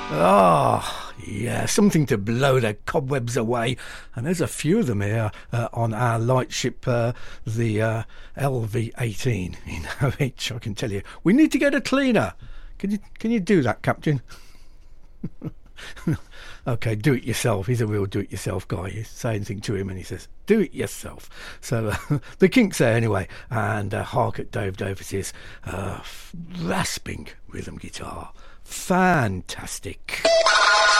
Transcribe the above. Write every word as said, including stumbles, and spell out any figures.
Ah, yeah, something to blow the cobwebs away. And there's a few of them here uh, on our lightship, uh, the uh, L V eighteen in O H, I can tell you. We need to get a cleaner. Can you, can you do that, Captain? Okay, do it yourself. He's a real do-it-yourself guy. You say anything to him and he says, do it yourself. So uh, the Kinks there anyway. And uh, hark at Dave Davis's uh, rasping rhythm guitar. Fantastic.